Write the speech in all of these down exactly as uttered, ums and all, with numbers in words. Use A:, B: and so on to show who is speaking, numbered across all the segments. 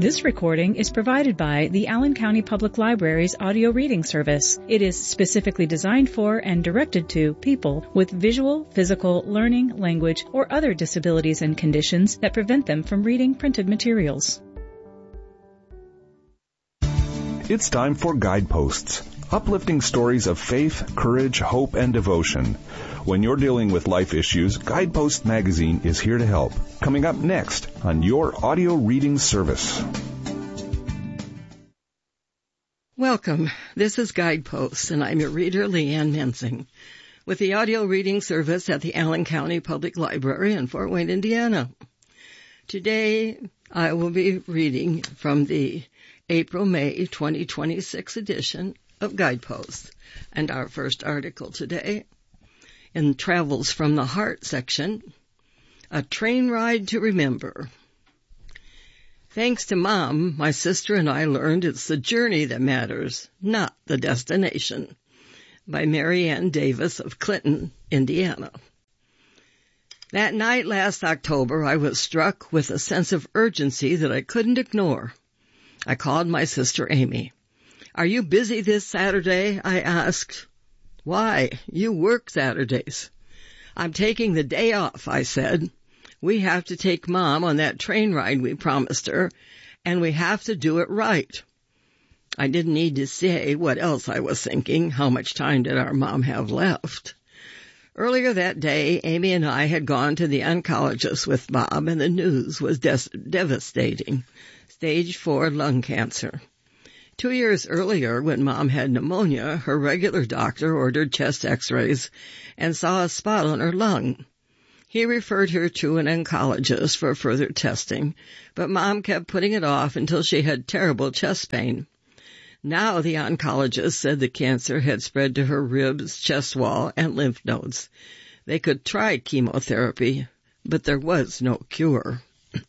A: This recording is provided by the Allen County Public Library's audio reading service. It is specifically designed for and directed to people with visual, physical, learning, language, or other disabilities and conditions that prevent them from reading printed materials.
B: It's time for Guideposts, uplifting stories of faith, courage, hope, and devotion. When you're dealing with life issues, Guidepost Magazine is here to help. Coming up next on your audio reading service.
C: Welcome. This is Guideposts, and I'm your reader, Leanne Mensing, with the audio reading service at the Allen County Public Library in Fort Wayne, Indiana. Today, I will be reading from the April-May twenty twenty-six edition of Guideposts, and our first article today, in Travels from the Heart section, A Train Ride to Remember. Thanks to Mom, my sister and I learned it's the journey that matters, not the destination, by Mary Ann Davis of Clinton, Indiana. That night last October, I was struck with a sense of urgency that I couldn't ignore. I called my sister Amy. "Are you busy this Saturday?" I asked. "Why? You work Saturdays." "I'm taking the day off," I said. "We have to take Mom on that train ride we promised her, and we have to do it right." I didn't need to say what else I was thinking. How much time did our Mom have left? Earlier that day, Amy and I had gone to the oncologist with Bob, and the news was des- devastating. Stage four lung cancer. Two years earlier, when Mom had pneumonia, her regular doctor ordered chest x-rays and saw a spot on her lung. He referred her to an oncologist for further testing, but Mom kept putting it off until she had terrible chest pain. Now the oncologist said the cancer had spread to her ribs, chest wall, and lymph nodes. They could try chemotherapy, but there was no cure.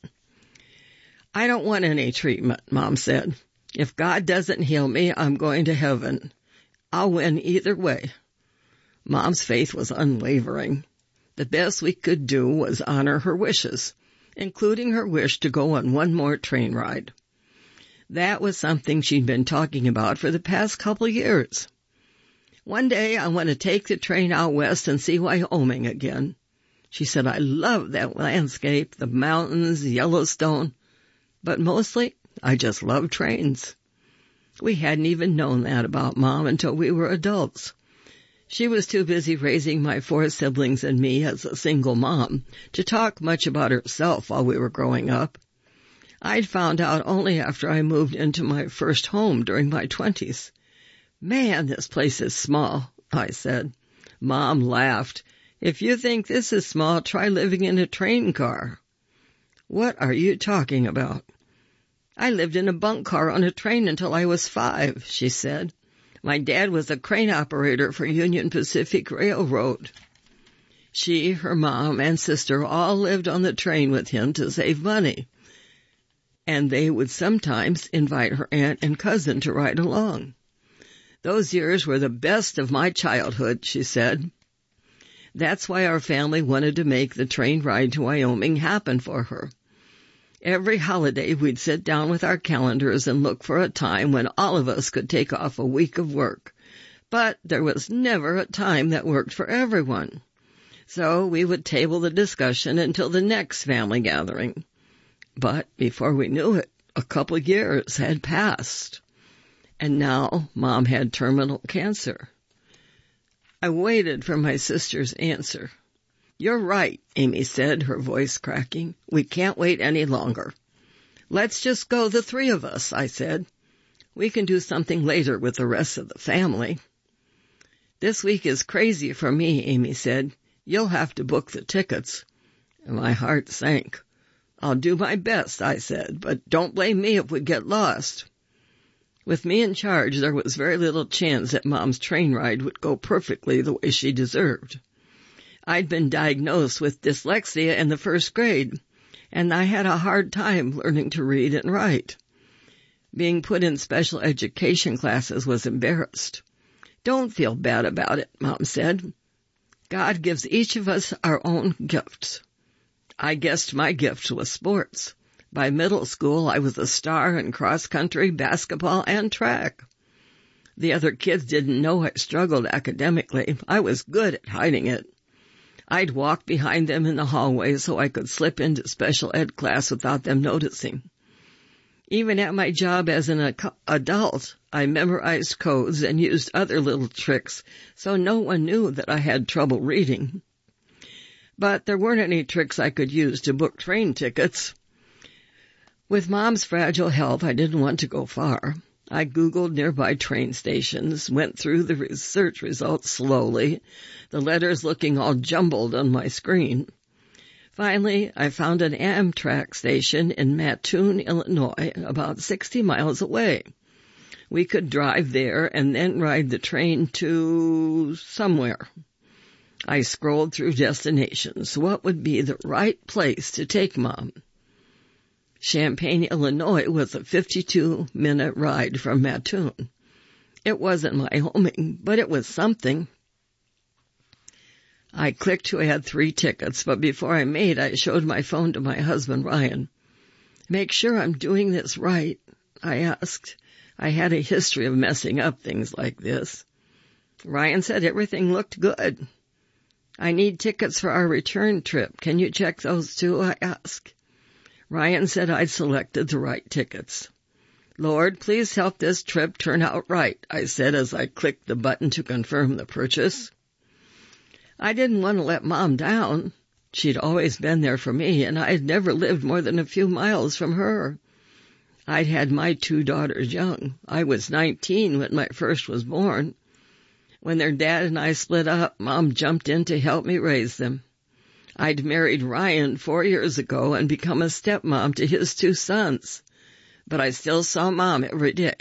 C: "I don't want any treatment," Mom said. "If God doesn't heal me, I'm going to heaven. I'll win either way." Mom's faith was unwavering. The best we could do was honor her wishes, including her wish to go on one more train ride. That was something she'd been talking about for the past couple of years. "One day I want to take the train out west and see Wyoming again." She said, "I love that landscape, the mountains, Yellowstone, but mostly I just love trains." We hadn't even known that about Mom until we were adults. She was too busy raising my four siblings and me as a single mom to talk much about herself while we were growing up. I'd found out only after I moved into my first home during my twenties. "Man, this place is small," I said. Mom laughed. "If you think this is small, try living in a train car." "What are you talking about?" "I lived in a bunk car on a train until I was five," she said. "My dad was a crane operator for Union Pacific Railroad." She, her mom, and sister all lived on the train with him to save money, and they would sometimes invite her aunt and cousin to ride along. "Those years were the best of my childhood," she said. That's why our family wanted to make the train ride to Wyoming happen for her. Every holiday, we'd sit down with our calendars and look for a time when all of us could take off a week of work. But there was never a time that worked for everyone. So we would table the discussion until the next family gathering. But before we knew it, a couple of years had passed. And now Mom had terminal cancer. I waited for my sister's answer. "You're right," Amy said, her voice cracking. "We can't wait any longer." "Let's just go, the three of us," I said. "We can do something later with the rest of the family." "This week is crazy for me," Amy said. "You'll have to book the tickets." And my heart sank. "I'll do my best," I said, "but don't blame me if we get lost." With me in charge, there was very little chance that Mom's train ride would go perfectly the way she deserved. I'd been diagnosed with dyslexia in the first grade, and I had a hard time learning to read and write. Being put in special education classes was embarrassed. "Don't feel bad about it," Mom said. "God gives each of us our own gifts. I guessed my gift was sports. By middle school, I was a star in cross-country, basketball, and track. The other kids didn't know I struggled academically. I was good at hiding it. I'd walk behind them in the hallway so I could slip into special ed class without them noticing. Even at my job as an adult, I memorized codes and used other little tricks so no one knew that I had trouble reading. But there weren't any tricks I could use to book train tickets. With Mom's fragile health, I didn't want to go far. I Googled nearby train stations, went through the research results slowly, the letters looking all jumbled on my screen. Finally, I found an Amtrak station in Mattoon, Illinois, about sixty miles away. We could drive there and then ride the train to somewhere. I scrolled through destinations. What would be the right place to take Mom? Champaign, Illinois was a fifty-two minute ride from Mattoon. It wasn't my homing, but it was something. I clicked to add three tickets, but before I made, I showed my phone to my husband, Ryan. Make sure I'm doing this right, I asked. I had a history of messing up things like this. Ryan said everything looked good. I need tickets for our return trip. Can you check those too? I asked. Ryan said I'd selected the right tickets. Lord, please help this trip turn out right, I said as I clicked the button to confirm the purchase. I didn't want to let Mom down. She'd always been there for me, and I had never lived more than a few miles from her. I'd had my two daughters young. I was nineteen when my first was born. When their dad and I split up, Mom jumped in to help me raise them. I'd married Ryan four years ago and become a stepmom to his two sons, but I still saw Mom every day.